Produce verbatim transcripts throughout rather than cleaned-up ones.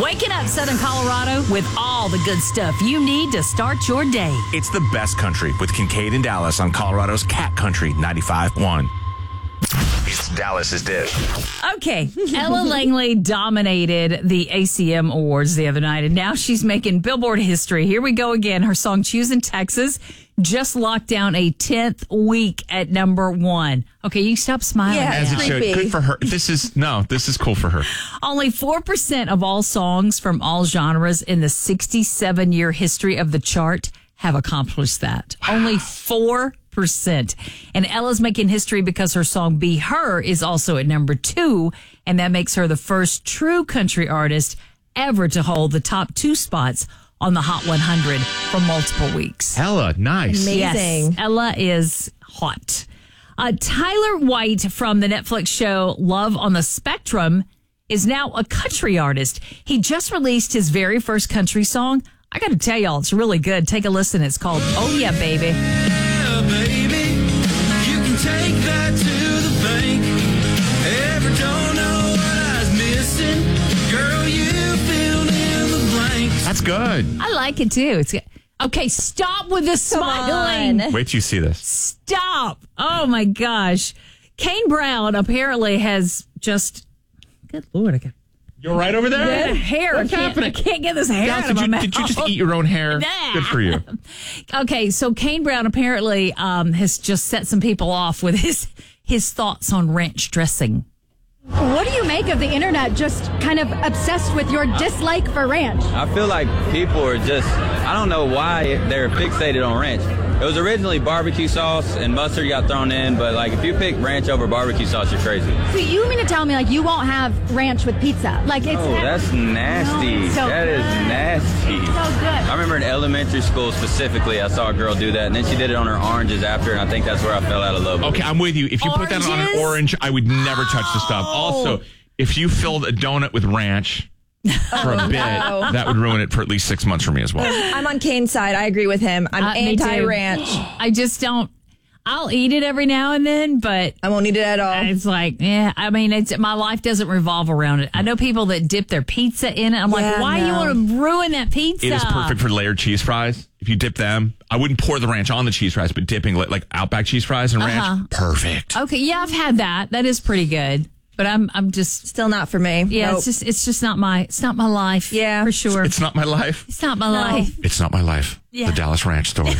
Waking up Southern Colorado with all the good stuff you need to start your day. It's the best country with Kincaid and Dallas on Colorado's Cat Country ninety-five point one. It's Dallas's dish. Okay, Ella Langley dominated the A C M Awards the other night, and now she's making Billboard history. Here we go again. Her song Choosing Texas just locked down a tenth week at number one. Okay, you stop smiling. Yeah, now. As it should. Good for her. This is, no, this is cool for her. Only four percent of all songs from all genres in the sixty-seven year history of the chart have accomplished that. Wow. Only four percent. And Ella's making history because her song Be Her is also at number two, and that makes her the first true country artist ever to hold the top two spots on the Hot one hundred for multiple weeks. Ella, nice. Amazing. Yes, Ella is hot. Uh, Tyler White from the Netflix show Love on the Spectrum is now a country artist. He just released his very first country song. I got to tell y'all, it's really good. Take a listen. It's called Oh Yeah, Baby. Yeah, baby, you can take that to the bank. Ever don't know what I was missing? Girl, you filled in the blanks. That's good. I like it too. It's good. Okay, stop with the smiling. on. Wait till you see this. Stop. Oh my gosh. Kane Brown apparently has just, good Lord, I got You're right over there? good hair. What's I can't, happening? I can't get this hair Dallas, out of did, my you, mouth. did you just eat your own hair? Nah. Good for you. Okay, so Kane Brown apparently um, has just set some people off with his his thoughts on ranch dressing. What do you make of the internet just kind of obsessed with your dislike for ranch? I feel like people are just, I don't know why they're fixated on ranch. It was originally barbecue sauce and mustard got thrown in, but like if you pick ranch over barbecue sauce, you're crazy. So you mean to tell me like you won't have ranch with pizza? Like it's Oh, that's nasty. No, it's so That is good. nasty. so good. I remember in elementary school specifically, I saw a girl do that, and then she did it on her oranges after, and I think that's where I fell out of love. Okay, I'm with you. If you put that on an Oranges? orange, I would never touch the stuff. Oh. Also, if you filled a donut with ranch for a bit, no. that would ruin it for at least six months for me as well. I'm on Kane's side. I agree with him. I'm Uh, me too. anti-ranch. I just don't. I'll eat it every now and then, but I won't eat it at all. it's like, yeah. I mean, it's my life doesn't revolve around it. I know people that dip their pizza in it. I'm like, Yeah, why do you no. want to ruin that pizza? It is perfect for layered cheese fries. If you dip them, I wouldn't pour the ranch on the cheese fries, but dipping like, like Outback cheese fries and Uh-huh. ranch, perfect. Okay, yeah, I've had that. That is pretty good. But I'm, I'm just, Still not for me. yeah, Nope. it's just, it's just not my, it's not my life. Yeah. for sure. It's not my life. It's not my life. It's not my life. Yeah. The Dallas Ranch Store.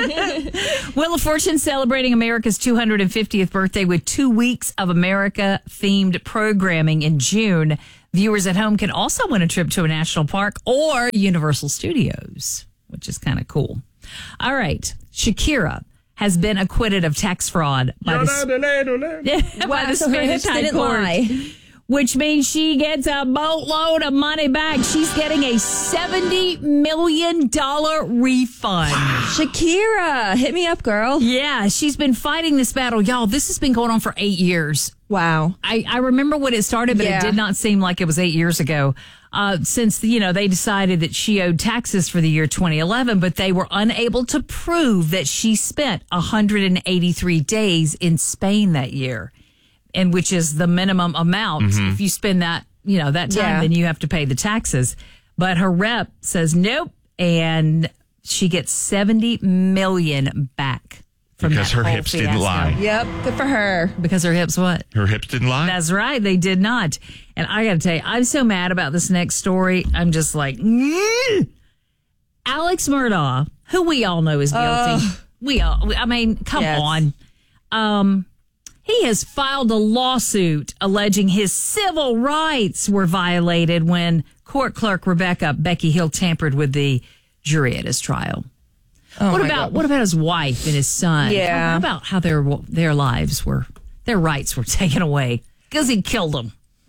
Wheel of Fortune celebrating America's two hundred fiftieth birthday with two weeks of America-themed programming in June. Viewers at home can also win a trip to a national park or Universal Studios, which is kind of cool. All right. Shakira has been acquitted of tax fraud by the, by the so her Spanish hips High didn't Court, lie. which means she gets a boatload of money back. She's getting a seventy million dollars refund. Shakira, hit me up, girl. Yeah, she's been fighting this battle. Y'all, this has been going on for eight years. Wow. I, I remember when it started, but Yeah. it did not seem like it was eight years ago. Uh, since, you know, they decided that she owed taxes for the year twenty eleven, but they were unable to prove that she spent one hundred eighty-three days in Spain that year, and which is the minimum amount. If you spend that, you know, that time, Yeah. then you have to pay the taxes. But her rep says nope, and she gets seventy million back from Because that her whole hips didn't fiasco. lie. Yep. Good for her. Because her hips what? Her hips didn't lie? That's right. They did not. And I got to tell you, I'm so mad about this next story. I'm just like, mm. Alex Murdaugh, who we all know is guilty. we all, I mean, come Yes. on. Um, he has filed a lawsuit alleging his civil rights were violated when court clerk Rebecca Becky Hill tampered with the jury at his trial. Oh what my about God. what about his wife and his son? Yeah. How about how their their lives were, their rights were taken away because he killed them?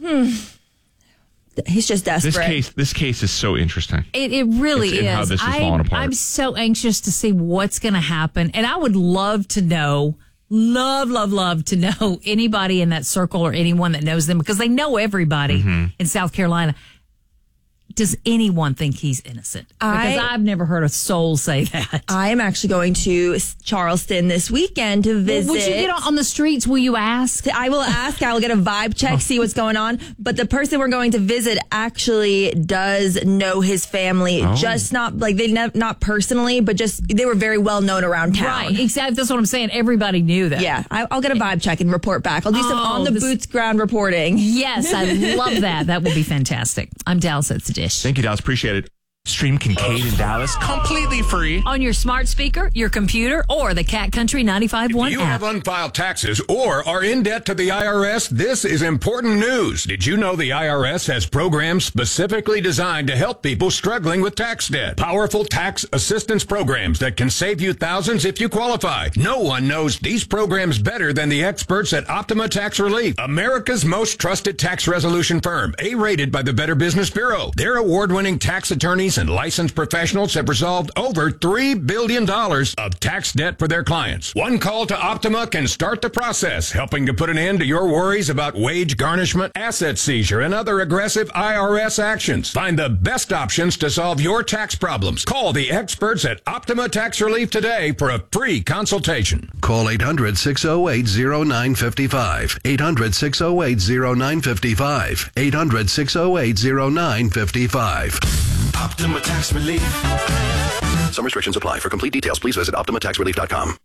He's just desperate. This case, this case is so interesting. It, it really It's in is. how this is I, falling apart. I'm so anxious to see what's going to happen, and I would love to know, love, love, love to know anybody in that circle or anyone that knows them because they know everybody Mm-hmm. in South Carolina. does anyone think he's innocent? Because I- I've never heard a soul say that. I am actually going to Charleston this weekend to visit. Would you get on the streets? Will you ask? I will ask. I will get a vibe check, see what's going on. But the person we're going to visit actually does know his family, just not like they ne- not personally, but just they were very well known around town. Right, exactly. That's what I'm saying. Everybody knew that. Yeah, I, I'll get a vibe check and report back. I'll do some Oh, on the this- boots ground reporting. Yes, I love that. That will be fantastic. I'm Dallas. That's the dish. Thank you, Dallas. Appreciate it. Stream Kincaid and Dallas completely free. On your smart speaker, your computer, or the Cat Country ninety-five point one You app. have unfiled taxes or are in debt to the I R S? This is important news. Did you know the I R S has programs specifically designed to help people struggling with tax debt? Powerful tax assistance programs that can save you thousands if you qualify. No one knows these programs better than the experts at Optima Tax Relief, America's most trusted tax resolution firm, A-rated by the Better Business Bureau. Their award-winning tax attorneys and licensed professionals have resolved over three billion dollars of tax debt for their clients. One call to Optima can start the process, helping to put an end to your worries about wage garnishment, asset seizure, and other aggressive I R S actions. Find the best options to solve your tax problems. Call the experts at Optima Tax Relief today for a free consultation. Call eight hundred, six oh eight, oh nine five five. eight hundred, six oh eight, oh nine five five. eight hundred, six oh eight, oh nine five five. Optima Tax Relief. Some restrictions apply. For complete details, please visit optima tax relief dot com.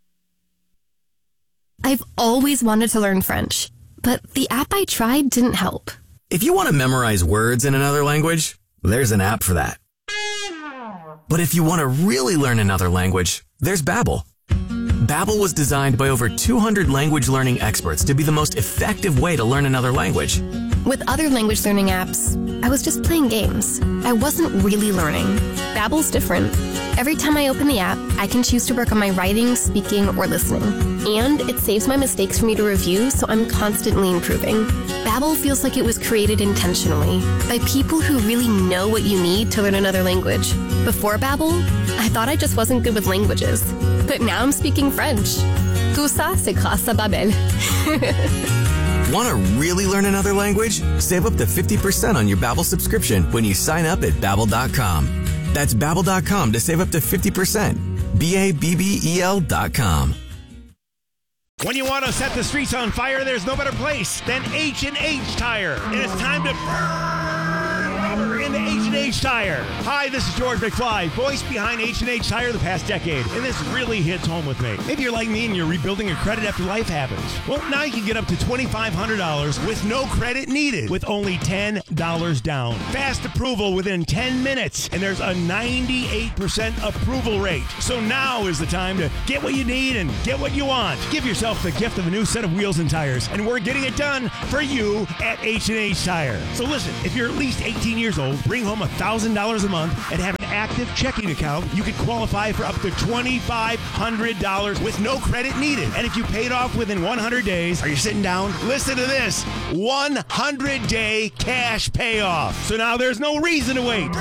I've always wanted to learn French, but the app I tried didn't help. If you want to memorize words in another language, there's an app for that. But if you want to really learn another language, there's Babbel. Babbel was designed by over two hundred language learning experts to be the most effective way to learn another language. With other language learning apps, I was just playing games. I wasn't really learning. Babbel's different. Every time I open the app, I can choose to work on my writing, speaking, or listening. And it saves my mistakes for me to review, so I'm constantly improving. Babbel feels like it was created intentionally by people who really know what you need to learn another language. Before Babbel, I thought I just wasn't good with languages. But now I'm speaking French. Tout ça, c'est grâce à Babbel. Want to really learn another language? Save up to fifty percent on your Babbel subscription when you sign up at Babbel dot com. That's Babbel dot com to save up to fifty percent. B A B B E L dot com. When you want to set the streets on fire, there's no better place than H and H Tire. And it's time to burn rubber into H and H Tire. Hi, this is George McFly, voice behind H and H Tire the past decade. And this really hits home with me. Maybe you're like me and you're rebuilding your credit after life happens. Well, now you can get up to twenty-five hundred dollars with no credit needed with only ten dollars down. Fast approval within ten minutes. And there's a ninety-eight percent approval rate. So now is the time to get what you need and get what you want. Give yourself the gift of a new set of wheels and tires. And we're getting it done for you at H and H Tire. So listen, if you're at least eighteen years old, bring home one thousand dollars a month and have an active checking account, you could qualify for up to twenty-five hundred dollars with no credit needed. And if you paid off within one hundred days, are you sitting down? Listen to this, one hundred day cash payoff. So now there's no reason to wait.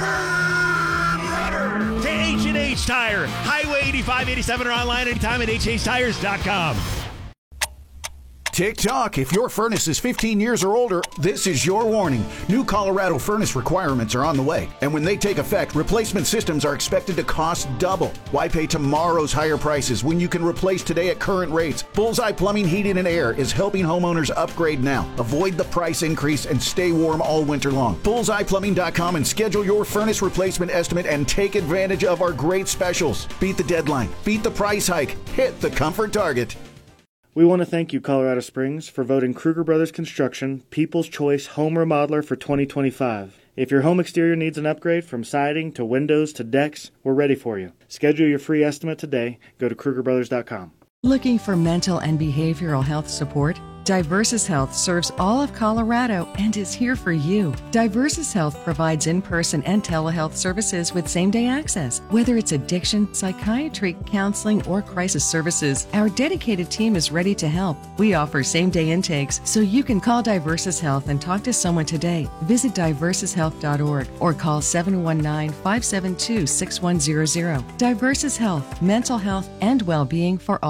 To H and H Tire, Highway eighty-five eighty-seven, or online anytime at H H tires dot com. Tick-tock, if your furnace is fifteen years or older, this is your warning. New Colorado furnace requirements are on the way, and when they take effect, replacement systems are expected to cost double. Why pay tomorrow's higher prices when you can replace today at current rates? Bullseye Plumbing, Heating, and Air is helping homeowners upgrade now. Avoid the price increase and stay warm all winter long. bullseye plumbing dot com and schedule your furnace replacement estimate and take advantage of our great specials. Beat the deadline. Beat the price hike. Hit the comfort target. We want to thank you, Colorado Springs, for voting Kruger Brothers Construction People's Choice Home Remodeler for twenty twenty-five. If your home exterior needs an upgrade from siding to windows to decks, we're ready for you. Schedule your free estimate today. Go to Kruger Brothers dot com. Looking for mental and behavioral health support? Diversus Health serves all of Colorado and is here for you. Diversus Health provides in-person and telehealth services with same-day access. Whether it's addiction, psychiatry, counseling, or crisis services, our dedicated team is ready to help. We offer same-day intakes, so you can call Diversus Health and talk to someone today. Visit diversus health dot org or call seven one nine, five seven two, six one zero zero. Diversus Health, mental health and well-being for all.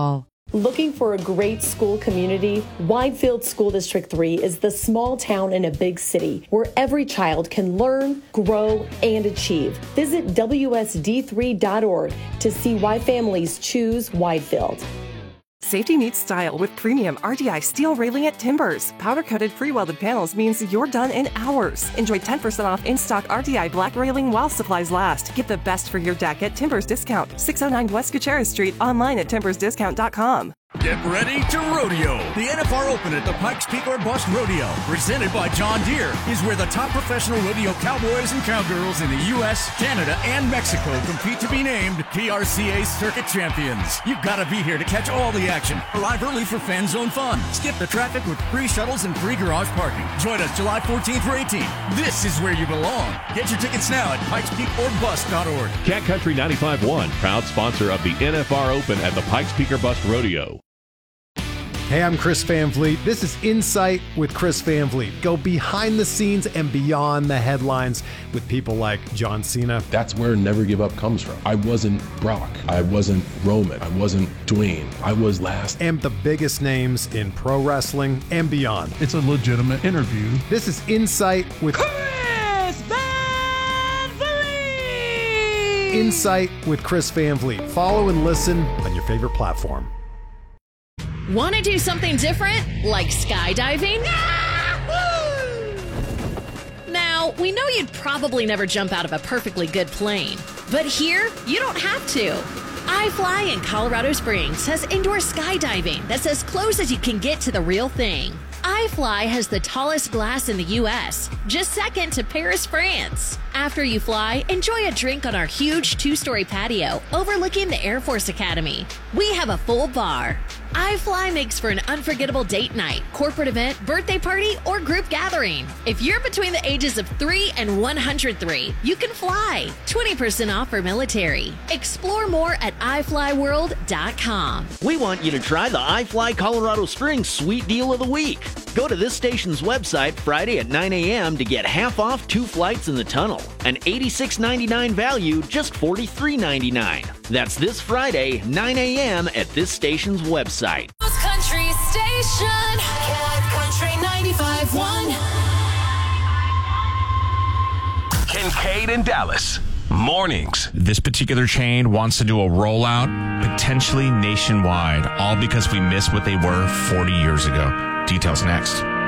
Looking for a great school community? Widefield School District three is the small town in a big city where every child can learn, grow, and achieve. Visit W S D three dot org to see why families choose Widefield. Safety meets style with premium R D I steel railing at Timbers. Powder-coated pre-welded panels means you're done in hours. Enjoy ten percent off in-stock R D I black railing while supplies last. Get the best for your deck at Timbers Discount. six oh nine West Gutierrez Street. Online at timbers discount dot com. Get ready to rodeo. The N F R Open at the Pikes Peak or Bust Rodeo, presented by John Deere, is where the top professional rodeo cowboys and cowgirls in the U S, Canada, and Mexico compete to be named P R C A Circuit Champions. You've got to be here to catch all the action. Arrive early for fan zone fun. Skip the traffic with free shuttles and free garage parking. Join us July fourteenth through eighteenth. This is where you belong. Get your tickets now at pikes peak or bust dot org. Cat Country ninety-five point one, proud sponsor of the N F R Open at the Pikes Peak or Bust Rodeo. Hey, I'm Chris Van Vliet. This is Insight with Chris Van Vliet. Go behind the scenes and beyond the headlines with people like John Cena. That's where Never Give Up comes from. I wasn't Brock. I wasn't Roman. I wasn't Dwayne. I was last. And the biggest names in pro wrestling and beyond. It's a legitimate interview. This is Insight with Chris Van Vliet. Insight with Chris Van Vliet. Follow and listen on your favorite platform. Want to do something different, like skydiving? Now, we know you'd probably never jump out of a perfectly good plane, but here, you don't have to. iFly in Colorado Springs has indoor skydiving that's as close as you can get to the real thing. iFly has the tallest glass in the U S, just second to Paris, France. After you fly, enjoy a drink on our huge two-story patio overlooking the Air Force Academy. We have a full bar. iFly makes for an unforgettable date night, corporate event, birthday party, or group gathering. If you're between the ages of three and one hundred three, you can fly. twenty percent off for military. Explore more at i fly world dot com. We want you to try the iFly Colorado Springs Sweet Deal of the Week. Go to this station's website Friday at nine a.m. to get half off two flights in the tunnel. An eighty-six ninety-nine value, just forty-three ninety-nine. That's this Friday, nine a.m. at this station's website. Country Station, Cat Country ninety-five point one. Kincaid in Dallas. Mornings. This particular chain wants to do a rollout, potentially nationwide, all because we missed what they were forty years ago. Details next.